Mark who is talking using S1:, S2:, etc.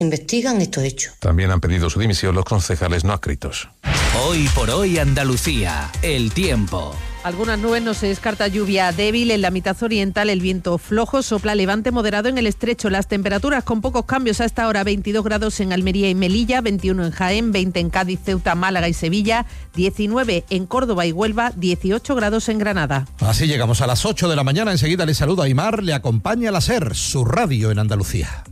S1: investigan estos hechos.
S2: También han pedido su dimisión los concejales no adscritos.
S3: Hoy por hoy Andalucía, el tiempo.
S4: Algunas nubes, no se descarta lluvia débil en la mitad oriental, el viento flojo, sopla levante moderado en el estrecho. Las temperaturas con pocos cambios a esta hora: 22 grados en Almería y Melilla, 21 en Jaén, 20 en Cádiz, Ceuta, Málaga y Sevilla, 19 en Córdoba y Huelva, 18 grados en Granada.
S5: Así llegamos a las 8 de la mañana, enseguida le saludo a Aimar, le acompaña la SER, su radio en Andalucía.